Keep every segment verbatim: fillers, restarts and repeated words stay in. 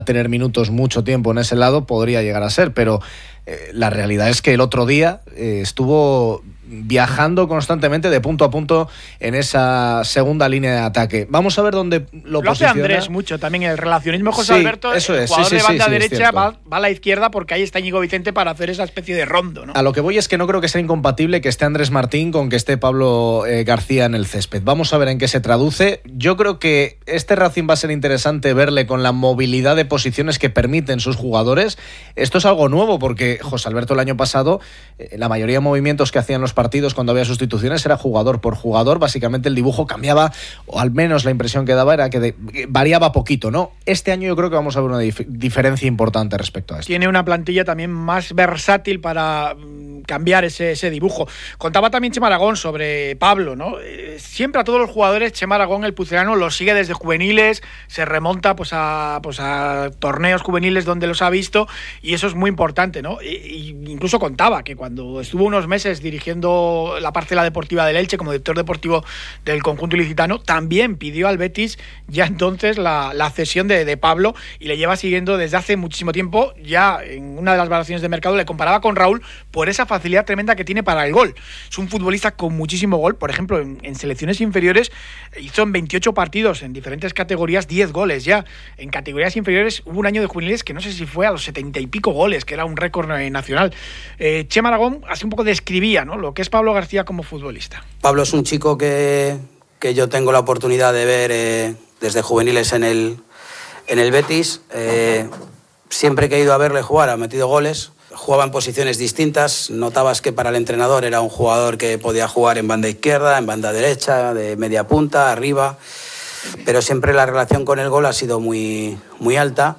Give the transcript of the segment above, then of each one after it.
tener minutos mucho tiempo en ese lado, podría llegar a ser, pero eh, la realidad es que el otro día eh, estuvo viajando constantemente de punto a punto en esa segunda línea de ataque. Vamos a ver dónde lo, lo posiciona. hace Andrés mucho también, el relacionismo José sí, Alberto, eso el es, jugador sí, sí, de banda sí, sí, derecha va, va a la izquierda porque ahí está Íñigo Vicente para hacer esa especie de rondo, ¿no? A lo que voy es que no creo que sea incompatible que esté Andrés Martín con que esté Pablo eh, García en el césped. Vamos a ver en qué se traduce. Yo creo que este Racing va a ser interesante verle con la movilidad de posiciones que permiten sus jugadores. Esto es algo nuevo porque José Alberto el año pasado, eh, la mayoría de movimientos que hacían los partidos cuando había sustituciones era jugador por jugador. Básicamente el dibujo cambiaba, o al menos la impresión que daba era que, de, que variaba poquito, ¿no? Este año yo creo que vamos a ver una dif- diferencia importante respecto a esto. Tiene una plantilla también más versátil para mm, cambiar ese, ese dibujo. Contaba también Chema Aragón sobre Pablo, ¿no? Eh, siempre a todos los jugadores Chema Aragón, el pucelano, los sigue desde juveniles, se remonta pues a, pues a torneos juveniles donde los ha visto, y eso es muy importante, ¿no? Y, y incluso contaba que cuando estuvo unos meses dirigiendo la parcela deportiva del Elche como director deportivo del conjunto ilicitano, también pidió al Betis ya entonces la, la cesión de, de Pablo, y le lleva siguiendo desde hace muchísimo tiempo. Ya en una de las valoraciones de mercado le comparaba con Raúl por esa facilidad tremenda que tiene para el gol. Es un futbolista con muchísimo gol. Por ejemplo, en, en selecciones inferiores hizo en veintiocho partidos en diferentes categorías diez goles ya. En categorías inferiores hubo un año de juveniles que no sé si fue a los setenta y pico goles, que era un récord nacional. Eh, Chema Aragón así un poco describía, ¿no?, lo que es Pablo García como futbolista. Pablo es un chico que, que yo tengo la oportunidad de ver eh, desde juveniles en el, en el Betis. Eh, siempre que he ido a verle jugar ha metido goles, jugaba en posiciones distintas. Notabas que para el entrenador era un jugador que podía jugar en banda izquierda, en banda derecha, de media punta, arriba, pero siempre la relación con el gol ha sido muy, muy alta.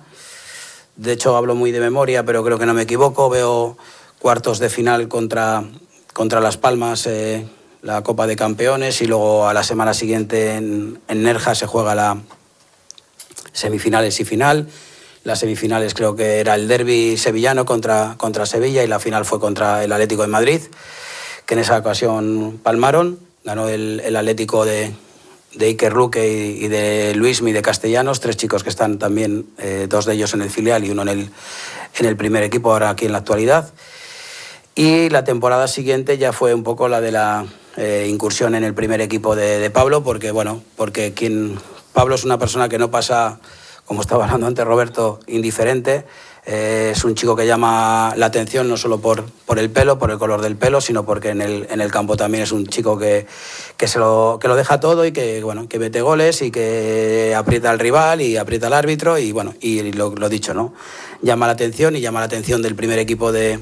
De hecho, hablo muy de memoria, pero creo que no me equivoco. Veo cuartos de final contra, contra Las Palmas, eh, la Copa de Campeones, y luego a la semana siguiente en, en Nerja se juega la semifinales y final. Las semifinales creo que era el derbi sevillano contra, contra Sevilla, y la final fue contra el Atlético de Madrid, que en esa ocasión palmaron. Ganó el, el Atlético de, de Iker Luque y, y de Luismi de Castellanos, tres chicos que están también, eh, dos de ellos en el filial y uno en el, en el primer equipo ahora aquí en la actualidad. Y la temporada siguiente ya fue un poco la de la eh, incursión en el primer equipo de, de Pablo, porque bueno, porque quien, Pablo es una persona que no pasa, como estaba hablando antes Roberto, indiferente. Eh, es un chico que llama la atención no solo por, por el pelo, por el color del pelo, sino porque en el, en el campo también es un chico que, que, se lo, que lo deja todo, y que, bueno, que mete goles y que aprieta al rival y aprieta al árbitro, y bueno, y lo, lo dicho, ¿no? Llama la atención y llama la atención del primer equipo de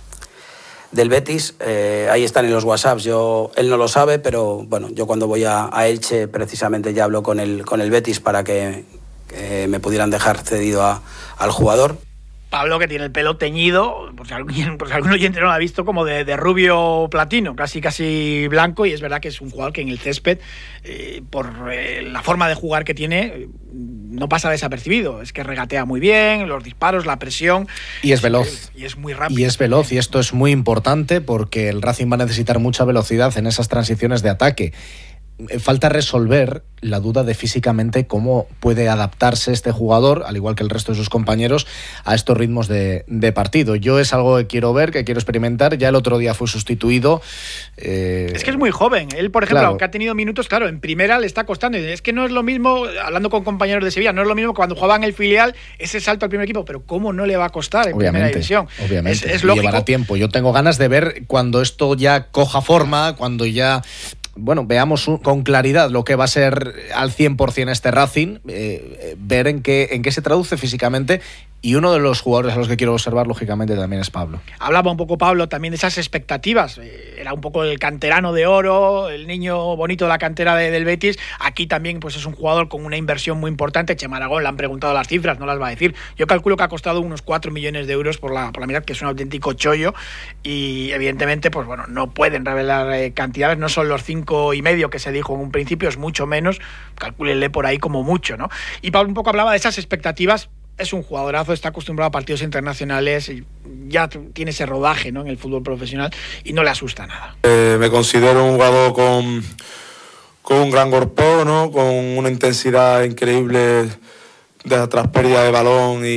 del Betis. Eh, ahí están en los WhatsApps. Yo, él no lo sabe, pero bueno, yo cuando voy a, a Elche precisamente ya hablo con el, con el Betis para que, que me pudieran dejar cedido a, al jugador. Pablo, que tiene el pelo teñido, por si algún, por si algún oyente no lo ha visto, como de, de rubio platino, casi casi blanco, y es verdad que es un jugador que en el césped, eh, por eh, la forma de jugar que tiene, eh, no pasa desapercibido. Es que regatea muy bien, los disparos, la presión. Y es veloz. Y es muy rápido. Y es veloz, y esto es muy importante porque el Racing va a necesitar mucha velocidad en esas transiciones de ataque. Falta resolver la duda de físicamente cómo puede adaptarse este jugador, al igual que el resto de sus compañeros, a estos ritmos de, de partido. Yo es algo que quiero ver, que quiero experimentar. Ya el otro día fue sustituido. Eh... Es que es muy joven. Él, por ejemplo, claro. aunque ha tenido minutos, claro, en primera le está costando. Es que no es lo mismo, hablando con compañeros de Sevilla, no es lo mismo cuando jugaba en el filial, ese salto al primer equipo, pero ¿cómo no le va a costar en obviamente, primera división? Obviamente, es, es lógico. Llevará tiempo. Yo tengo ganas de ver cuando esto ya coja forma, cuando ya... bueno, veamos un, con claridad lo que va a ser al cien por ciento este Racing, eh, ver en qué, en qué se traduce físicamente, y uno de los jugadores a los que quiero observar, lógicamente, también es Pablo. Hablaba un poco Pablo también de esas expectativas. Era un poco el canterano de oro, el niño bonito de la cantera de, del Betis. Aquí también pues es un jugador con una inversión muy importante. Chema Aragón le han preguntado las cifras, no las va a decir. Yo calculo que ha costado unos cuatro millones de euros por la, por la mitad, que es un auténtico chollo, y evidentemente pues bueno, no pueden revelar eh, cantidades, no son los cinco y medio que se dijo en un principio, es mucho menos, calcúlenle por ahí como mucho, ¿no? Y Pablo un poco hablaba de esas expectativas. Es un jugadorazo, está acostumbrado a partidos internacionales, ya tiene ese rodaje, ¿no?, en el fútbol profesional, y no le asusta nada. Eh, me considero un jugador con, con un gran cuerpo, ¿no?, con una intensidad increíble de tras pérdida de balón y